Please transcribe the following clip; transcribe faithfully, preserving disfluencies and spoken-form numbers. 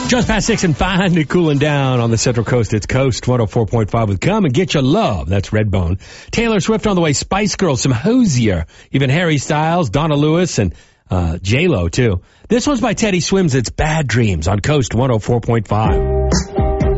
Just past six and finally cooling down on the Central Coast. It's Coast one oh four point five with Come and Get Your Love. That's Redbone. Taylor Swift on the way. Spice Girls, some Hosier. Even Harry Styles, Donna Lewis, and uh, J-Lo, too. This one's by Teddy Swims. It's Bad Dreams on Coast one oh four point five.